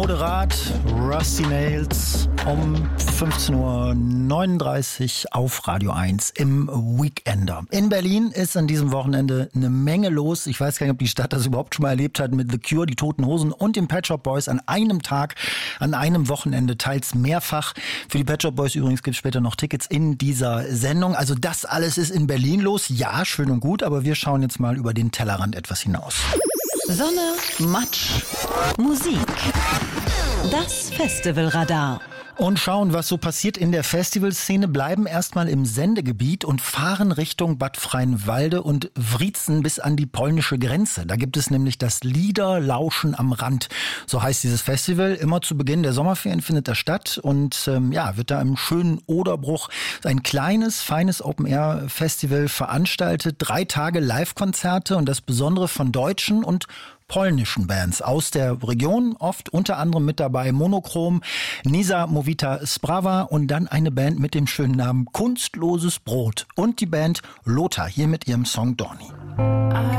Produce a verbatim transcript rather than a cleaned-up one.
Moderat, Rusty Nails um fünfzehn Uhr neununddreißig auf Radio eins im Weekender. In Berlin ist an diesem Wochenende eine Menge los. Ich weiß gar nicht, ob die Stadt das überhaupt schon mal erlebt hat mit The Cure, die Toten Hosen und den Pet Shop Boys an einem Tag, an einem Wochenende, teils mehrfach. Für die Pet Shop Boys übrigens gibt es später noch Tickets in dieser Sendung. Also das alles ist in Berlin los. Ja, schön und gut, aber wir schauen jetzt mal über den Tellerrand etwas hinaus. Sonne, Matsch, Musik. Das Festivalradar. Und schauen, was so passiert in der Festivalszene, bleiben erstmal im Sendegebiet und fahren Richtung Bad Freienwalde und Wriezen bis an die polnische Grenze. Da gibt es nämlich das Liederlauschen am Rand. So heißt dieses Festival. Immer zu Beginn der Sommerferien findet das statt und ähm, ja, wird da im schönen Oderbruch ein kleines, feines Open-Air-Festival veranstaltet. Drei Tage Live-Konzerte und das Besondere von deutschen und polnischen Bands aus der Region, oft unter anderem mit dabei Monochrom, Nisa Movita Sprawa und dann eine Band mit dem schönen Namen Kunstloses Brot und die Band Lothar hier mit ihrem Song Dorni.